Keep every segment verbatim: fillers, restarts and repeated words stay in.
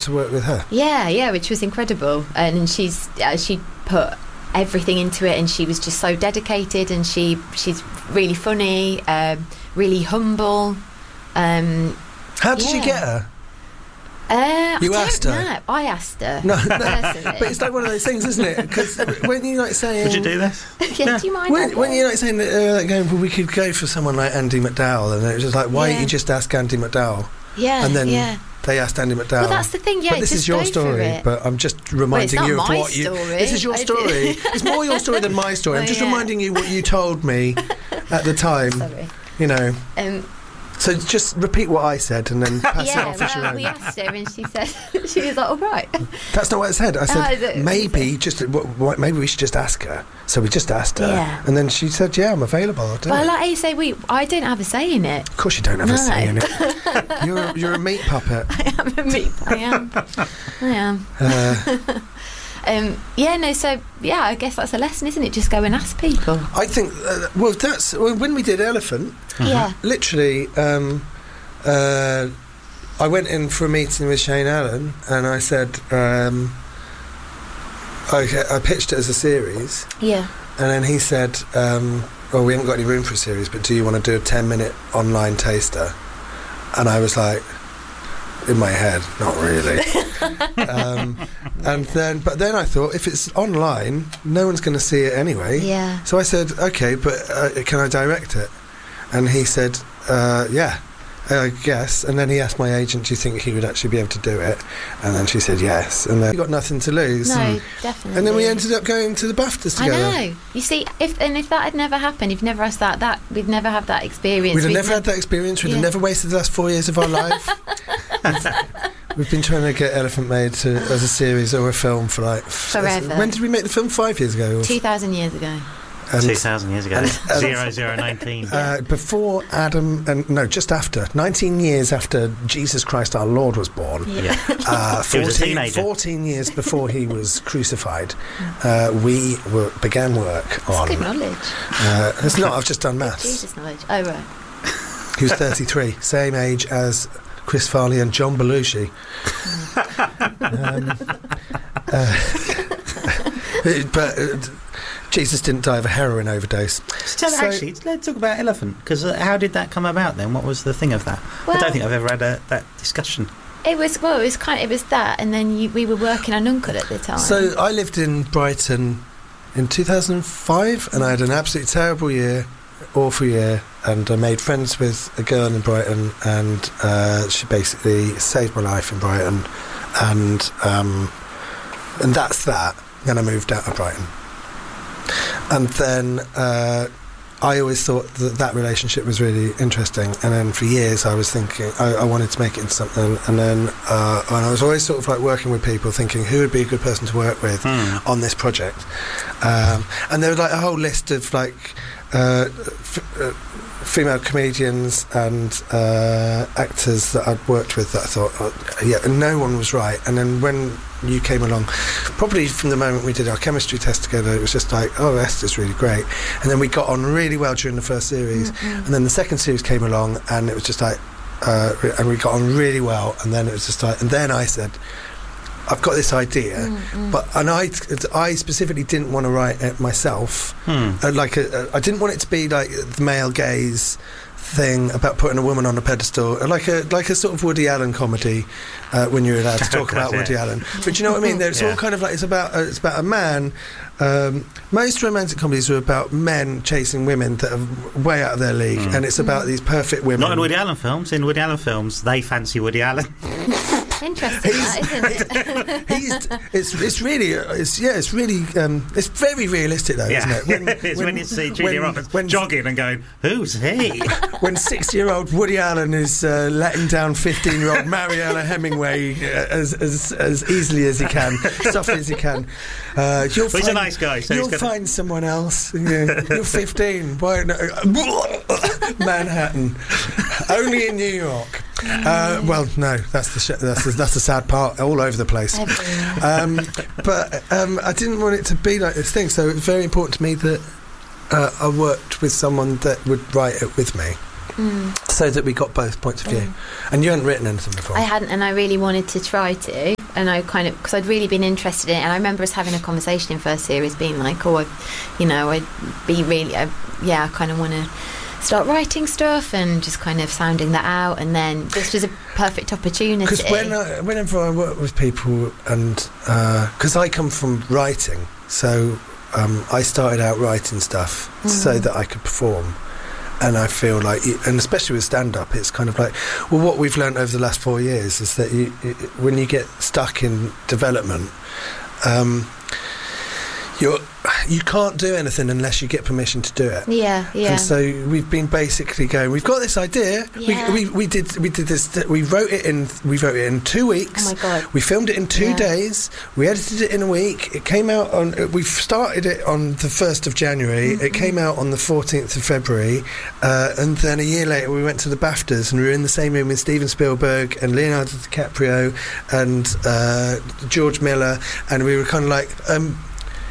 to work with her. Yeah, yeah, which was incredible. And she's uh, she put everything into it, and she was just so dedicated, and she she's really funny, um, really humble. Um, How did yeah. you get her? Uh, You I asked don't her? know. I asked her. No, no. personally. But it's like one of those things, isn't it? Because when you like saying, Would you do this? yeah, do you mind? when, Andy? when you're like saying that, uh, like going, well, we could go for someone like Andy McDowell, and it was just like, why Yeah. don't you just ask Andy McDowell? yeah, And then yeah. they asked Andy McDowell. Well, that's the thing. Yeah, but this just is your go for story. it. But I'm just reminding not you of my what you. story. This is your I story. did- It's more your story than my story. I'm Well, just yeah. reminding you what you told me at the time. Sorry. You know. Um, So just repeat what I said and then pass it yeah, off as your well, own. we asked her, and she said she was like, "All right." That's not what I said. I said Oh, is it- maybe just what, what, maybe we should just ask her. So we just asked her, Yeah. and then she said, "Yeah, I'm available. I'll do But I it." like how you say, "We." I don't have a say in it. Of course, you don't have a No. say in it. You're a, you're a meat puppet. I am a meat. I am. I am. Uh, Um, yeah, no. So yeah, I guess that's a lesson, isn't it? Just go and ask people. I think. Uh, well, that's well, when we did Elephant. Yeah. Literally, um, uh, I went in for a meeting with Shane Allen, and I said, um, okay, I pitched it as a series, Yeah. and then he said, um, "Well, we haven't got any room for a series, but do you want to do a ten-minute online taster?" And I was like, in my head, not really. um, and then, but then I thought, if it's online, no one's going to see it anyway. Yeah. So I said, okay, but uh, can I direct it? And he said, uh, yeah, I guess. And then he asked my agent, do you think he would actually be able to do it? And then she said yes. And then we got nothing to lose. No, definitely. And then we ended up going to the BAFTAs I together. know. You see, if and if that had never happened, if never asked that, that we'd never have that experience. We'd have We'd never nev- had that experience. We'd Yeah. have never wasted the last four years of our life. We've been trying to get Elephant made to, as a series or a film for like... Forever. When did we make the film? Five years ago? Or two thousand years ago. and, two thousand years ago. and- Zero, zero, nineteen. Uh, before Adam, and no, just after, nineteen years after Jesus Christ our Lord was born, Yeah. uh, He was a fourteen, teenager. fourteen years before he was crucified, uh, we were, began work That's on... good knowledge. Uh, it's not, I've just done maths. Jesus knowledge. Oh right. He was thirty-three, same age as Chris Farley and John Belushi. um, uh, but uh, Jesus didn't die of a heroin overdose. So, So- actually, let's talk about Elephant, because uh, how did that come about then? What was the thing of that? I Well- don't think I've ever had a, that discussion. It was well. It was kind. It was that, and then you, we were working on Uncle at the time. So I lived in Brighton in two thousand five, and I had an absolutely terrible year, awful year, and I made friends with a girl in Brighton, and uh, she basically saved my life in Brighton, and um, and that's that. Then I moved out of Brighton, and then uh, I always thought that that relationship was really interesting, and then for years I was thinking I, I wanted to make it into something, and then uh, and I was always sort of like working with people, thinking who would be a good person to work with Hmm. on this project, um, and there was like a whole list of like uh, f- uh, female comedians and uh, actors that I'd worked with that I thought, oh, yeah, and no one was right. And then when you came along, probably from the moment we did our chemistry test together, it was just like, oh, Esther's really great. And then we got on really well during the first series, Mm-mm. and then the second series came along, and it was just like, uh, and we got on really well. And then it was just like, and then I said, I've got this idea, Mm-mm. but and I, I specifically didn't want to write it myself. Hmm. Uh, like a, a, I didn't want it to be like the male gaze thing about putting a woman on a pedestal, like a like a sort of Woody Allen comedy, uh, when you're allowed to talk about Yeah. Woody Allen. But you know what I mean? There's Yeah. all kind of like it's about uh, it's about a man. Um, most romantic comedies are about men chasing women that are way out of their league, Mm. and it's about these perfect women. Not in Woody Allen films. In Woody Allen films, they fancy Woody Allen. Interesting, that, isn't it? He's, it's it's really uh, it's yeah it's really um, it's very realistic though, Yeah. isn't it? it's when, you see Julia when- Roberts when- jogging and going, "Who's he?" when sixty-year-old Woody Allen is uh, letting down fifteen-year-old Mariella Hemingway uh, as, as as easily as he can, softly as he can. Uh, you'll Well, he's a find, nice guy, so he's you'll gonna- find someone else. Yeah, you're fifteen. Why no? Manhattan, only in New York. Uh, well, no, that's the sh- that's the, that's the sad part. All over the place. Everywhere. Um, but um, I didn't want it to be like this thing, so it was very important to me that uh, I worked with someone that would write it with me. Mm. so that we got both points of view. Mm. And you hadn't written anything before. I hadn't, and I really wanted to try to. And I kind of, because I'd really been interested in it. And I remember us having a conversation in first series, being like, oh, I, you know, I'd be really, I, yeah, I kind of want to start writing stuff and just kind of sounding that out. And then this was a perfect opportunity. Because when I, whenever I work with people, and because uh, I come from writing, so um, I started out writing stuff mm. so that I could perform. And I feel like, and especially with stand-up, it's kind of like, well, what we've learned over the last four years is that you, it, when you get stuck in development, um, you're you can't do anything unless you get permission to do it. Yeah, yeah. And so we've been basically going, we've got this idea. Yeah. We, we we did we did this. We wrote it in we wrote it in two weeks. Oh my God. We filmed it in two Yeah. days. We edited it in a week. It came out on. We started it on the first of January. Mm-hmm. It came out on the fourteenth of February, uh, and then a year later we went to the BAFTAs, and we were in the same room with Steven Spielberg and Leonardo DiCaprio and uh, George Miller, and we were kind of like. Um,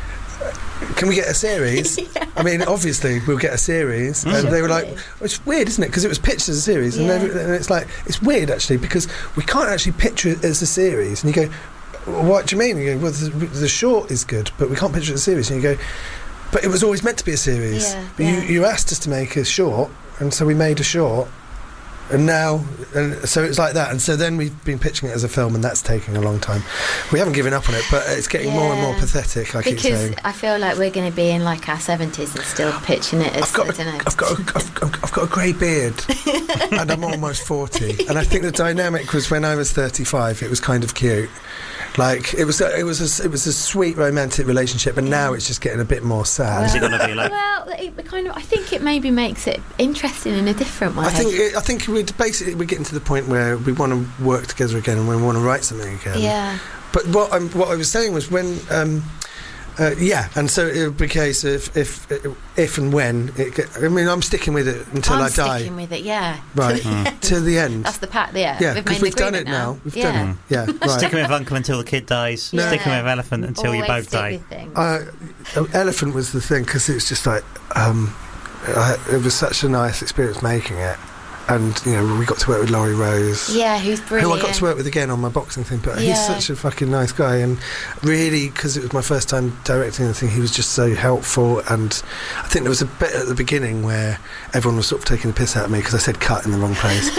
Can we get a series? Yeah. I mean, obviously we'll get a series. Mm. And they were like, Surely. well, it's weird, isn't it? Because it was pitched as a series, and, Yeah. every, and it's like it's weird actually because we can't actually picture it as a series. And you go, well, what do you mean? You go, well, the, the short is good, but we can't picture it as a series. And you go, but it was always meant to be a series. Yeah, but yeah. you you asked us to make a short, and so we made a short. And now, and so it's like that. And so then we've been pitching it as a film, and that's taking a long time. We haven't given up on it, but it's getting more and more Yeah. pathetic, I keep Because saying. I feel like we're going to be in like our seventies and still pitching it as, I've got, I don't know. a, I've got, a, I've, I've I've got a grey beard, and I'm almost forty. And I think the dynamic was when I was thirty-five. It was kind of cute, like it was. A, it was a, it was a sweet romantic relationship, and now it's just getting a bit more sad. Is it going to be like? Well, it kind of. I think it maybe makes it interesting in a different way. I think it, I think we're basically we're getting to the point where we want to work together again, and we want to write something again. Yeah. But what I'm, what I was saying was when. Um, Uh, yeah, and so it would be a case of if, if and when. It get, I mean, I'm sticking with it until I'm I die. sticking with it, yeah. Right, Mm. to the end. That's the pact, yeah. Yeah, we've because made we've an done it agreement now. We've yeah. done it. Yeah, right. Sticking with Uncle until the kid dies. Yeah. Sticking with Elephant until Always you both stick die. with things. Uh, Elephant was the thing because it was just like um, I, it was such a nice experience making it, and you know we got to work with Laurie Rose. Yeah, who's brilliant. Who I got to work with again on my boxing thing, but he's Yeah. such a fucking nice guy, and really, because it was my first time directing anything, he was just so helpful. And I think there was a bit at the beginning where everyone was sort of taking the piss out of me because I said cut in the wrong place.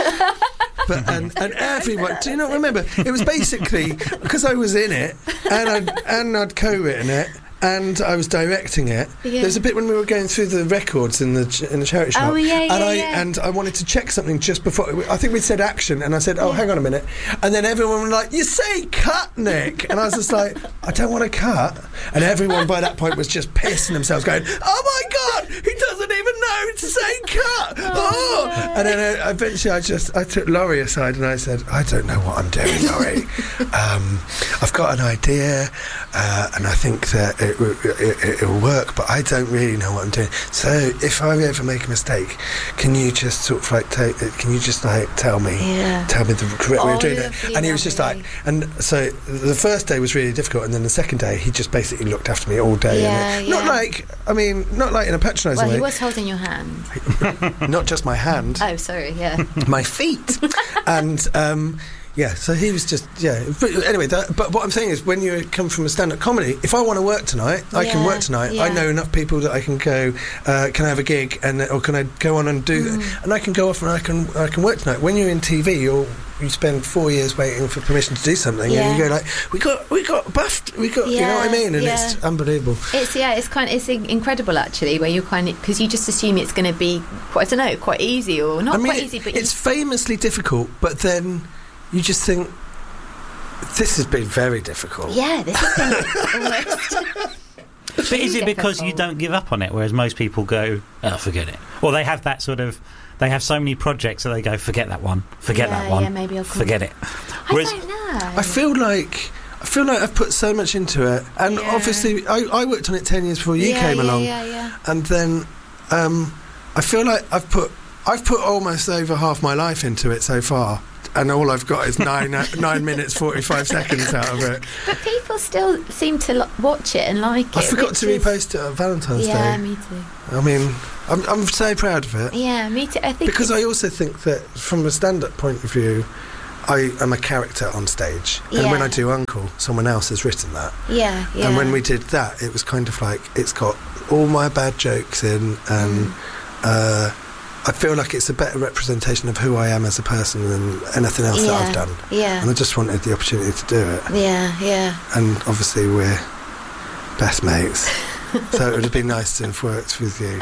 But and, and everyone, do you not remember? It was basically because I was in it and I'd, and I'd co-written it. And I was directing it. Yeah. There's a bit when we were going through the records in the ch- in the charity shop. Oh, yeah, yeah, and I yeah. and I wanted to check something just before. I think we'd said action, and I said, "Oh, Yeah. hang on a minute." And then everyone was like, "You say cut, Nick?" And I was just like, "I don't want to cut." And everyone by that point was just pissing themselves, going, "Oh my God, he doesn't even know to say cut!" Oh, Oh, no. and then uh, eventually I just I took Laurie aside and I said, "I don't know what I'm doing, Laurie. um, I've got an idea, uh, and I think that it, it, it, it'll work, but I don't really know what I'm doing. So if I ever make a mistake, can you just sort of like take? Can you just like tell me, Yeah. tell me the correct way Oh, of doing it?" lovely, And he was just like, lovely. and so the first day was really difficult, and then the second day he just basically looked after me all day. Yeah, and it, not yeah. like I mean, not like in a patronising Well, he way. was holding your hand. Not just my hand, Oh, sorry, yeah. my feet, and um, yeah. So he was just yeah. But anyway, that, but what I'm saying is, when you come from a stand-up comedy, if I want to work tonight, I can Yeah, work tonight. I yeah. know enough people that I can go. Uh, can I have a gig, and or can I go on and do? Mm. And I can go off and I can I can work tonight. When you're in T V, you're you spend four years waiting for permission to do something, Yeah. and you go like, we got we got buffed, we got you know what I Yeah, mean, and yeah. it's unbelievable. It's yeah, it's kind of it's in- incredible actually, where you kind of because you just assume it's going to be quite, I don't know, quite easy or not I mean, quite it- easy, but it's famously difficult, but then you just think this has been very difficult. you, yeah, this has been almost. But is it because you don't give up on it, whereas most people go, "Oh, forget it"? Or they have that sort of, they have so many projects that they go, "Forget that one, forget Yeah, that one, yeah, maybe I'll come- forget it." I Whereas, don't know. I feel like I feel like I've put so much into it, and Yeah. obviously I, I worked on it ten years before you yeah, came yeah, along, Yeah, yeah. and then um, I feel like I've put I've put almost over half my life into it so far, and all I've got is nine nine minutes forty-five seconds out of it. But people still seem to lo- watch it and like it. I forgot to is... repost it on Valentine's yeah, Day. me too. I mean, I'm I'm so proud of it. Yeah, me too. I think because I also think that from a stand-up point of view, I am a character on stage, yeah. and when I do Uncle, someone else has written that. Yeah, yeah. And when we did that, it was kind of like it's got all my bad jokes in, and mm. uh, I feel like it's a better representation of who I am as a person than anything else yeah. that I've done. Yeah. And I just wanted the opportunity to do it. Yeah, yeah. And obviously we're best mates, so it would have been nice to have worked with you.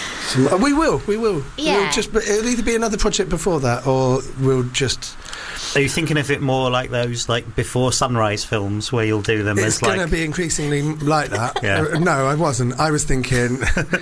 So, we will, we will. Yeah. We'll just, it'll either be another project before that, or we'll just. Are you thinking of it more like those like before sunrise films where you'll do them it's as like... It's going to be increasingly like that. yeah. uh, no, I wasn't. I was thinking...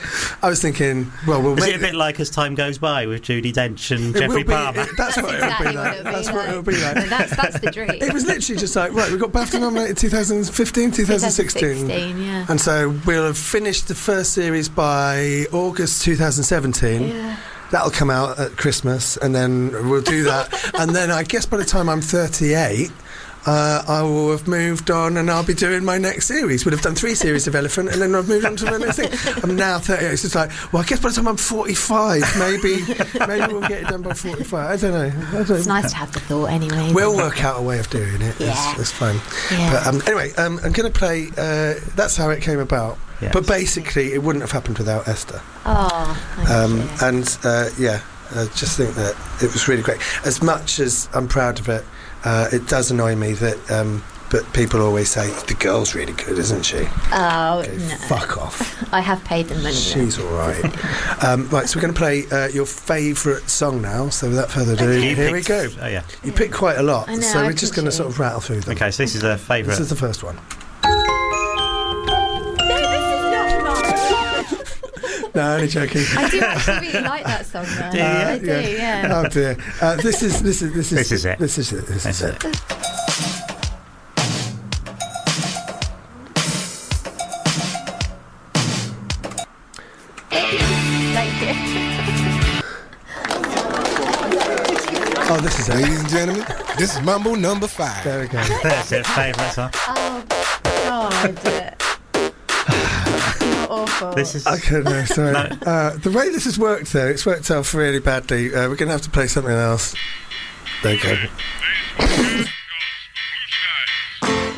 I was thinking, well, we'll Is make... it a bit like As Time Goes By with Judi Dench and it Jeffrey be, Palmer? It, that's, that's what exactly it'll be like. It'll That's be what like. it'll be like. that's, that's the dream. It was literally just like, right, we got BAFTA nominated twenty fifteen, twenty sixteen. twenty sixteen, yeah. And so we'll have finished the first series by August twenty seventeen. Yeah. That'll come out at Christmas, and then we'll do that. And then I guess by the time I'm thirty-eight, uh, I will have moved on, and I'll be doing my next series. We'll have done three series of Elephant, and then I've moved on to my next thing. I'm now thirty-eight. It's just like, well, I guess by the time I'm forty-five, maybe maybe we'll get it done by forty-five. I don't know. I don't it's nice to have the thought anyway. We'll work out a way of doing it. Yeah. It's, it's fun. Yeah. But um, anyway, um, I'm going to play... Uh, that's how it came about. Yes. But basically, it wouldn't have happened without Esther. Oh, thank Um, you. and uh, yeah, I just think that it was really great. As much as I'm proud of it, uh, it does annoy me that. Um, but people always say the girl's really good, isn't she? Oh Okay, no! fuck off. I have paid them money. She's all right. um, right, so we're going to play uh, your favourite song now. So without further ado, Okay. You here we picked- go. Oh, yeah. You picked quite a lot, I know, so I we're just going to appreciate sort of rattle through them. Okay, so this is a favourite. This is the first one. No, only joking. I do actually really like that song, though. Do you? I do, Yeah. yeah. Oh dear. Uh, this is this is this is This is it. This is it. This This is is it. it. Thank you. Oh, this is it. Ladies and gentlemen, this is Mambo number five. There we go. That's it, favourite song. Oh, God. You're awful. This is... Okay, no, sorry. No. Uh, the way this has worked, though, it's worked out really badly. Uh, we're going to have to play something else. There you go.